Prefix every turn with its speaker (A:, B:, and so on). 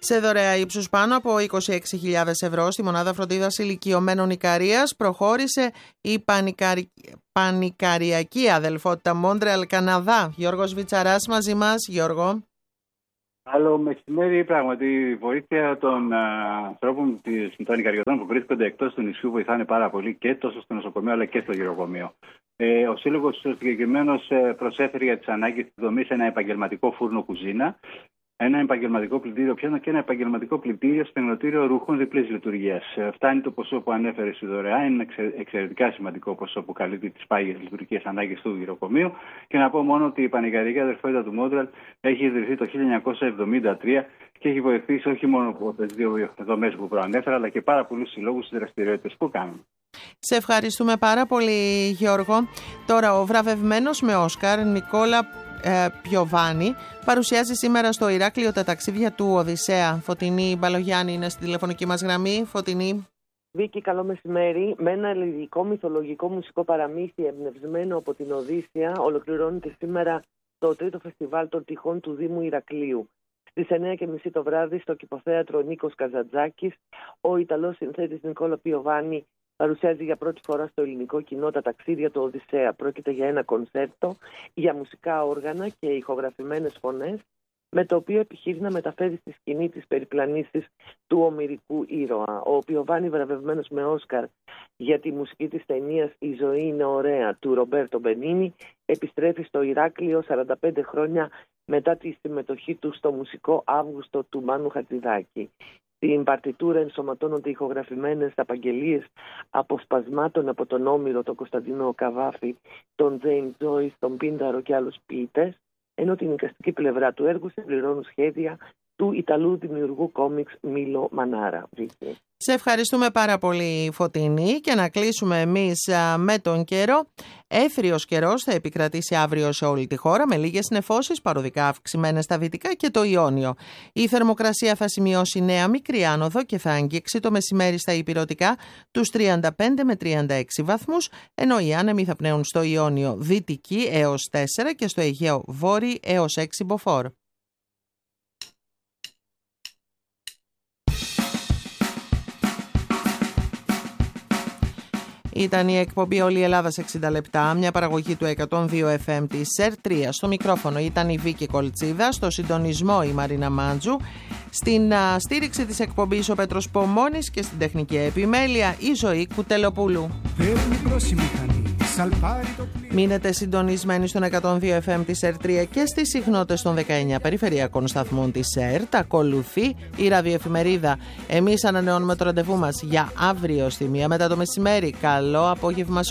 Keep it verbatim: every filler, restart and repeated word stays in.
A: Σε δωρεά ύψους πάνω από είκοσι έξι χιλιάδες ευρώ στη μονάδα φροντίδας ηλικιωμένων Ικαρίας προχώρησε η πανικαρι... πανικαριακή αδελφότητα Μόντρεαλ Καναδά. Γιώργος Βιτσαράς μαζί μας. Γιώργο.
B: Άλλο μεσημέρι, πράγματι, η βοήθεια των α, ανθρώπων των Ικαριωτών που βρίσκονται εκτός του νησιού βοηθάνε πάρα πολύ και τόσο στο νοσοκομείο αλλά και στο γυροκομείο. Ε, ο Σύλλογος συγκεκριμένος προσέφερε για τις ανάγκες της δομής ένα επαγγελματικό φούρνο κουζίνα, ένα επαγγελματικό πλυντήριο πιάνο και ένα επαγγελματικό πλυντήριο στεγνοτήριο ρούχων διπλής λειτουργίας. Φτάνει το ποσό που ανέφερε στη δωρεά, είναι ένα εξαιρετικά σημαντικό ποσό που καλύπτει τις πάγιες λειτουργικές ανάγκες του γυροκομείου. Και να πω μόνο ότι η Πανικαριακή Αδελφότητα του Μόντρεαλ έχει ιδρυθεί το χίλια εννιακόσια εβδομήντα τρία και έχει βοηθήσει όχι μόνο από τις δύο δομές που προανέφερα, αλλά και πάρα πολλούς συλλόγους στις δραστηριότητες που κάνουν.
A: Σε ευχαριστούμε πάρα πολύ, Γιώργο. Τώρα, ο βραβευμένος με Όσκαρ Νικόλα ε, Πιοβάνι παρουσιάζει σήμερα στο Ηράκλειο τα ταξίδια του Οδυσσέα. Φωτεινή Μπαλογιάννη είναι στη τηλεφωνική μας γραμμή. Φωτεινή.
C: Βίκη, καλό μεσημέρι. Με ένα ελληνικό μυθολογικό μουσικό παραμύθι εμπνευσμένο από την Οδύσσεια ολοκληρώνεται σήμερα το τρίτο φεστιβάλ των τυχών του Δήμου Ηρακλείου. Στις εννιά και μισή το βράδυ στο Κηποθέατρο Νίκος Καζαντζάκης, ο Ιταλός συνθέτης Νικόλα Πιοβάνι παρουσιάζει για πρώτη φορά στο ελληνικό κοινό τα ταξίδια του Οδυσσέα. Πρόκειται για ένα κονσέρτο για μουσικά όργανα και ηχογραφημένες φωνές, με το οποίο επιχείρει να μεταφέρει στη σκηνή τις περιπλανήσεις του ομηρικού ήρωα. Ο Πιοβάνι, βραβευμένος με Όσκαρ για τη μουσική της ταινίας «Η ζωή είναι ωραία» του Ρομπέρτο Μπενίνι, επιστρέφει στο Ηράκλειο σαράντα πέντε χρόνια μετά τη συμμετοχή του στο μουσικό Αύγουστο του Μάνου Χατζηδάκη. Στην παρτιτούρα ενσωματώνονται ηχογραφημένες απαγγελίες αποσπασμάτων από τον Όμηρο, τον Κωνσταντινό Καβάφη, τον Τζέιμς Τζόις, τον Πίνταρο και άλλους ποιητές, ενώ την εικαστική πλευρά του έργου συμπληρώνουν σχέδια του Ιταλού δημιουργού κόμιξ Μίλο Μανάρα.
A: Σε ευχαριστούμε πάρα πολύ, Φωτεινή, και να κλείσουμε εμείς με τον καιρό. Έθριος καιρός θα επικρατήσει αύριο σε όλη τη χώρα με λίγες νεφώσεις, παροδικά αυξημένες στα δυτικά και το Ιόνιο. Η θερμοκρασία θα σημειώσει νέα μικρή άνοδο και θα αγγίξει το μεσημέρι στα ηπειρωτικά τους τριάντα πέντε με τριάντα έξι βαθμούς, ενώ οι άνεμοι θα πνέουν στο Ιόνιο δυτική έως τέσσερα και στο Αιγαίο βόρειο έως έξι μποφόρ. Ήταν η εκπομπή Όλη η Ελλάδα σε εξήντα λεπτά, μια παραγωγή του εκατόν δύο εφ εμ της ΣΕΡ τρία. Στο μικρόφωνο ήταν η Βίκη Κολτσίδα, στο συντονισμό η Μαρίνα Μάντζου, στην α, στήριξη της εκπομπής ο Πέτρος Πομώνης και στην τεχνική επιμέλεια η Ζωή Κουτελοπούλου. Μείνετε συντονισμένοι στον εκατόν δύο εφ εμ της ΣΕΡ τρία και στις συχνότητες των δεκαεννιά περιφερειακών σταθμών της ΣΕΡ. Τα ακολουθεί η ραδιοεφημερίδα. Εμείς ανανεώνουμε το ραντεβού μας για αύριο στη μία μετά το μεσημέρι. Καλό απόγευμα.